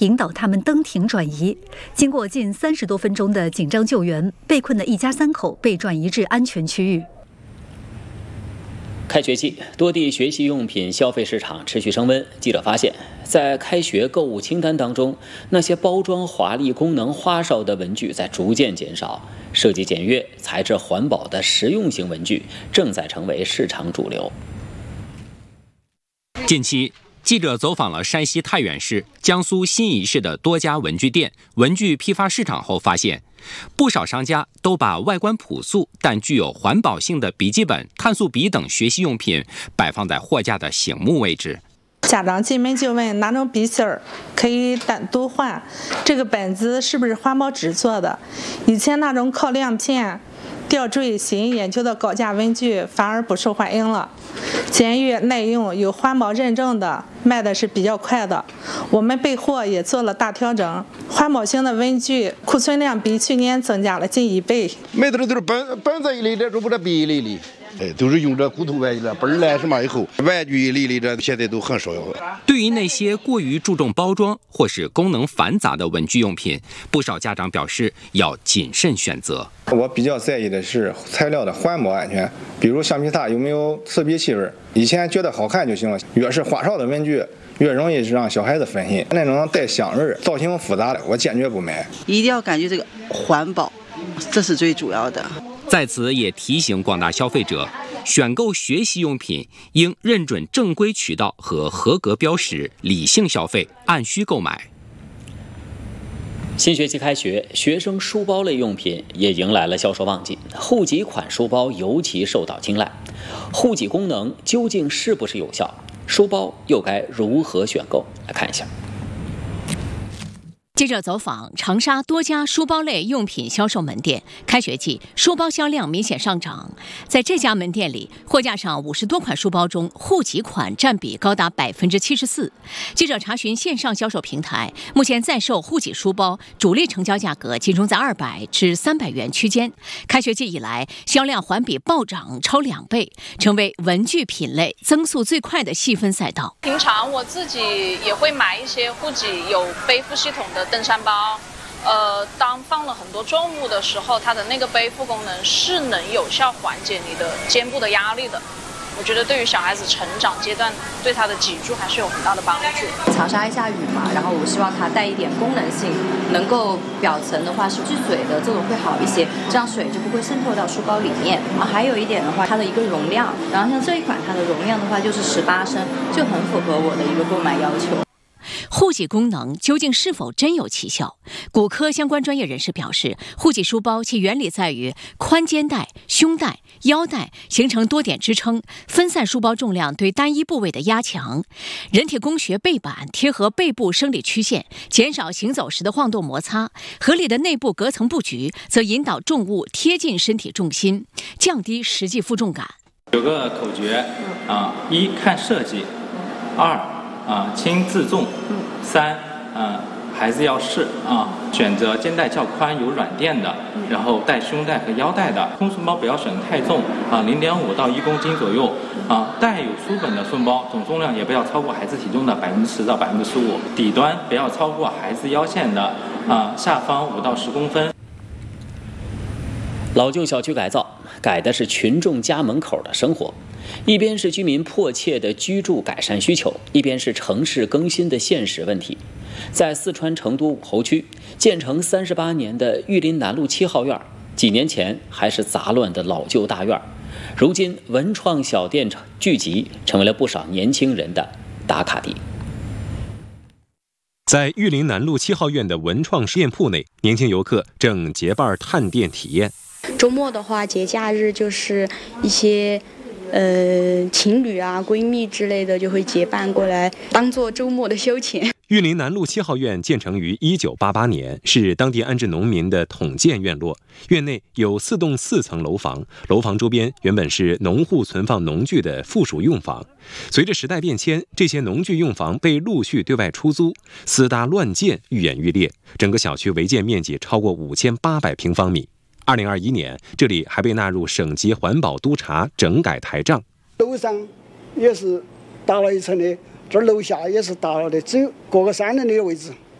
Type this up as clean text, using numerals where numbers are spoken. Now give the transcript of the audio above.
引导他们登艇转移。经过近30多分钟的紧张救援，被困的一家3口被转移至安全区域。 开学季，多地学习用品消费市场持续升温。记者发现，在开学购物清单当中，那些包装华丽、功能花哨的文具在逐渐减少，设计简约、材质环保的实用型文具正在成为市场主流。 近期，记者走访了山西太原市、江苏新沂市的多家文具店、文具批发市场后发现，不少商家都把外观朴素但具有环保性的笔记本、碳素笔等学习用品摆放在货架的醒目位置。 家长进门就问哪种笔芯儿可以单独换，这个本子是不是环保纸做的？以前那种靠亮片、吊坠吸引眼球的高价文具反而不受欢迎了。简约耐用、有环保认证的卖的是比较快的。我们备货也做了大调整，环保型的文具库存量比去年增加了近1倍。 买的都是本子一类的，都不是笔一类的。都是用着骨头玩具了，本来什么以后玩具一类的现在都很少有。 对于那些过于注重包装或是功能繁杂的文具用品，不少家长表示要谨慎选择。 我比较在意的是材料的环保安全，比如橡皮擦有没有刺鼻气味。以前觉得好看就行了，越是花哨的文具越容易让小孩子分心。那种带香味、造型复杂的，我坚决不买。 一定要感觉这个环保，这是最主要的。 在此也提醒广大消费者，选购学习用品应认准正规渠道和合格标识，理性消费，按需购买。 新学期开学，学生书包类用品也迎来了销售旺季，户籍款书包尤其受到青睐。户籍功能究竟是不是有效？书包又该如何选购？来看一下。 记者走访长沙多家书包类用品销售门店，开学季书包销量明显上涨。在这家门店里，货架上50多款书包中，户籍款占比高达74%。记者查询线上销售平台，目前在售户籍书包主力成交价格集中在200至300元区间。开学季以来，销量环比暴涨超2倍，成为文具品类增速最快的细分赛道。 平常我自己也会买一些户籍有背负系统的登山包，当放了很多重物的时候，它的那个背负功能是能有效缓解你的肩部的压力的。我觉得对于小孩子成长阶段，对他的脊柱还是有很大的帮助。 长沙一下雨嘛，然后我希望它带一点功能性，能够表层的话是聚水的，这种会好一些，这样水就不会渗透到书包里面。还有一点的话，它的一个容量，然后像这一款它的容量的话就是18升，就很符合我的一个购买要求。 户籍功能究竟是否真有奇效？骨科相关专业人士表示，户籍书包其原理在于宽肩带、胸带、腰带形成多点支撑，分散书包重量对单一部位的压强。人体工学背板贴合背部生理曲线，减少行走时的晃动摩擦。合理的内部隔层布局则引导重物贴近身体重心，降低实际负重感。 有个口诀1看设计，2轻自重，3孩子要试选择肩带较宽有软垫的，然后带胸带和腰带的。空顺包不要选得太重0.5到1公斤左右带有书本的顺包总重量也不要超过孩子体重的10%到15%，底端不要超过孩子腰线的下方5到10公分。 老旧小区改造改的是群众家门口的生活，一边是居民迫切的居住改善需求，一边是城市更新的现实问题。在四川成都武侯区建成38年的玉林南路7号院，几年前还是杂乱的老旧大院，如今文创小店聚集，成为了不少年轻人的打卡地。 在玉林南路7号院的文创店铺内，年轻游客正结伴探店体验。 周末的话，节假日就是一些情侣闺蜜之类的就会结伴过来，当做周末的休闲。 玉林南路7号院建成于1988年，是当地安置农民的统建院落。院内有4栋4层楼房，楼房周边原本是农户存放农具的附属用房。随着时代变迁，这些农具用房被陆续对外出租，私搭乱建愈演愈烈，整个小区违建面积超过5800平方米。2021年，这里还被纳入省级环保督察整改台账。 楼上也是搭了一层的，这儿楼下也是搭了的，只有隔个3人的位置。